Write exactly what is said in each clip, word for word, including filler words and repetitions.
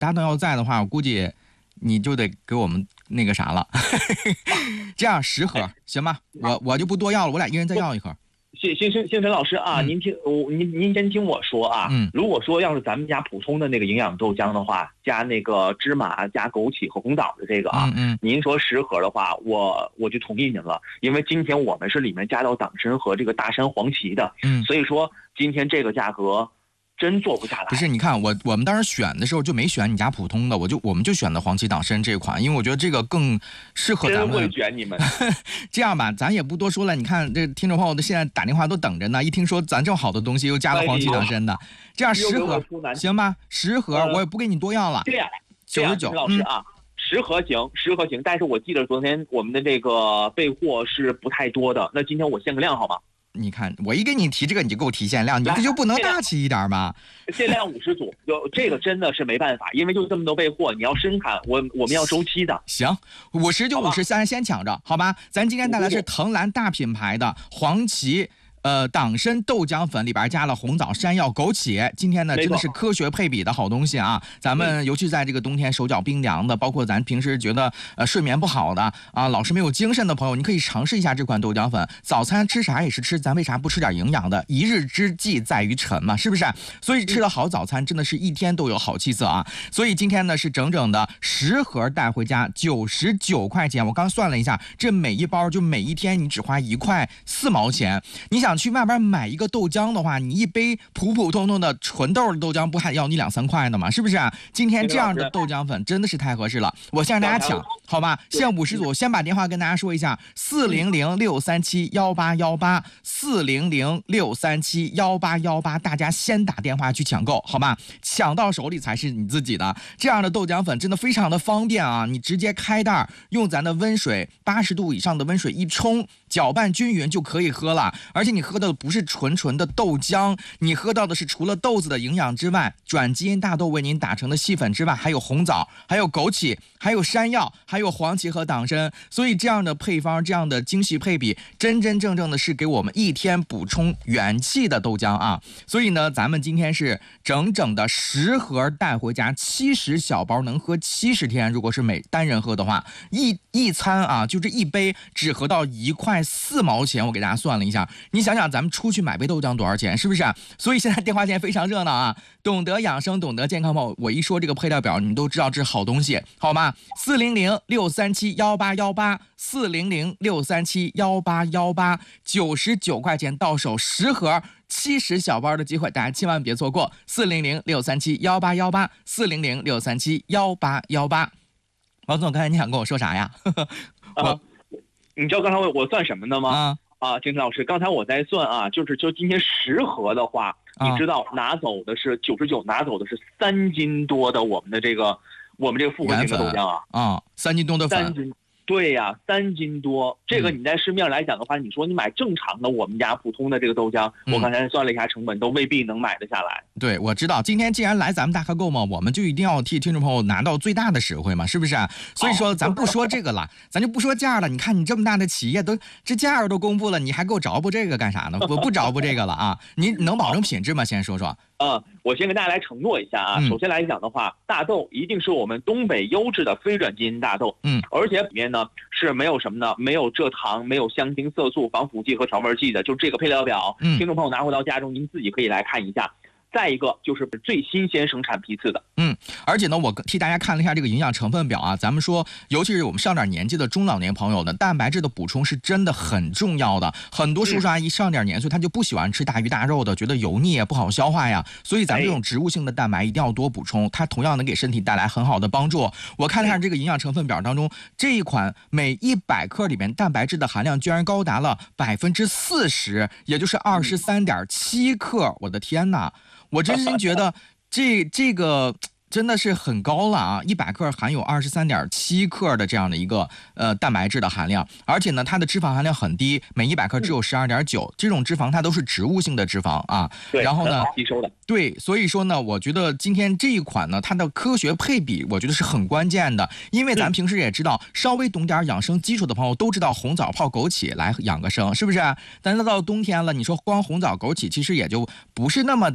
搭档要在的话，我估计你就得给我们那个啥了。这样十盒行吗？我我就不多要了，我俩一人再要一盒。 星星星星辰老师啊， 嗯、 您听我您您先听我说啊， 嗯， 如果说要是咱们家普通的那个营养豆浆的话，加那个芝麻、加枸杞和红枣的这个啊， 嗯嗯， 您说十盒的话，我我就同意您了，因为今天我们是里面加到党参和这个大山黄芪的， 嗯， 所以说今天这个价格。真做不下来。 不是，你看我我们当时选的时候就没选你家普通的，我就我们就选的黄芪党参这款，因为我觉得这个更适合咱们。 真会选你们。 这样吧，咱也不多说了。你看这听众朋友的现在打电话都等着呢，一听说咱这么好的东西又加了黄芪党参的，这样十盒行吧？十盒我也不给你多要了。 对呀， 九十九。 老师啊。嗯十盒行，十盒行，但是我记得昨天我们的这个备货是不太多的，那今天我限个量好吗？ 你看，我一给你提这个，你就给我提限量，你这就不能大气一点吗？ 限量五十组，就这个真的是没办法，因为就这么多备货，你要生产，我我们要周期的。 行，五十就五十，先先抢着，好吧？咱今天带来是藤兰大品牌的黄芪。呃，党参豆浆粉里边加了红枣、山药、枸杞，今天呢真的是科学配比的好东西啊！咱们尤其在这个冬天手脚冰凉的，包括咱平时觉得呃睡眠不好的啊，老是没有精神的朋友，你可以尝试一下这款豆浆粉。早餐吃啥也是吃，咱为啥不吃点营养的？一日之计在于晨嘛，是不是？所以吃了好早餐，真的是一天都有好气色啊！所以今天呢是整整的十盒带回家，九十九块钱。我刚算了一下，这每一包就每一天你只花一块四毛钱，你想。去外边买一个豆浆的话，你一杯普普通通的纯豆的豆浆不还要你两三块呢吗？是不是啊？今天这样的豆浆粉真的是太合适了，我先让大家抢，好吧？限五十组，先把电话跟大家说一下：四零零六三七幺八幺八，四零零六三七幺八幺八，大家先打电话去抢购，好吧？抢到手里才是你自己的。这样的豆浆粉真的非常的方便啊！你直接开袋，用咱的温水，八十度以上的温水一冲，搅拌均匀就可以喝了，而且你喝的不是纯纯的豆浆，你喝到的是除了豆子的营养之外，转基因大豆为您打成的细粉之外，还有红枣，还有枸杞，还有山药，还有黄芪和党参。所以这样的配方，这样的精细配比，真真正正的是给我们一天补充元气的豆浆啊！所以呢，咱们今天是整整的十盒带回家，七十小包能喝七十天。如果是每单人喝的话，一一餐啊，就这一杯只合到一块四毛钱。我给大家算了一下，你想想咱们出去买杯豆浆多少钱，是不是？所以现在电话线非常热闹啊！懂得养生，懂得健康吗？我一说这个配料表，你们都知道这是好东西，好吗？四零零六三七幺八幺八，四零零六三七幺八幺八，九十九块钱到手十盒。七十小包的机会，大家千万别错过。四零零六三七幺八幺八，四零零六三七幺八幺八。王总，刚才你想跟我说啥呀？ 我、啊，你知道刚才我我算什么呢吗？ 啊。 啊，金老师，刚才我在算啊，就是就今天十盒的话，啊、你知道拿走的是九十九，拿走的是三斤多的我们的这个我们这个复合型的豆浆啊， 啊，三斤多的粉。 三斤，对呀、啊，三斤多，这个你在市面上来讲的话，嗯、你说你买正常的我们家普通的这个豆浆，嗯、我刚才算了一下成本，都未必能买得下来。 对，我知道，今天既然来咱们大客购嘛，我们就一定要替听众朋友拿到最大的实惠嘛，是不是？所以说咱不说这个了，咱就不说价了。你看你这么大的企业都这价都公布了，你还给我着补这个干啥呢？我不着补这个了啊！你能保证品质吗？先说说。 啊、嗯，我先跟大家来承诺一下啊。 嗯、 首先来讲的话，大豆一定是我们东北优质的非转基因大豆， 嗯， 而且里面呢是没有什么呢，没有蔗糖，没有香精、色素、防腐剂和调味剂的，就这个配料表， 嗯， 听众朋友拿回到家中，您自己可以来看一下。再一个就是最新鲜生产批次的， 嗯，而且呢，我替大家看了一下这个营养成分表啊，咱们说，尤其是我们上点年纪的中老年朋友呢，蛋白质的补充是真的很重要的。很多叔叔阿姨上点年岁，他就不喜欢吃大鱼大肉的，觉得油腻不好消化呀，所以咱们这种植物性的蛋白一定要多补充，它同样能给身体带来很好的帮助。我看了一下这个营养成分表当中，这一款每一百克里面蛋白质的含量居然高达了百分之四十，也就是二十三点七克，我的天哪！我真心觉得这这个真的是很高了啊！一百克含有二十三点七克的这样的一个呃蛋白质的含量，而且呢，它的脂肪含量很低，每一百克只有十二点九。这种脂肪它都是植物性的脂肪啊。 对， 然后呢， 吸收的。 对，所以说呢，我觉得今天这一款呢，它的科学配比，我觉得是很关键的，因为咱平时也知道，稍微懂点养生基础的朋友都知道红枣泡枸杞来养个生，是不是？但是到冬天了，你说光红枣枸杞其实也就不是那么的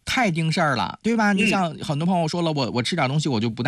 太盯事儿了，对吧？你像很多朋友说了，我我吃点东西我就不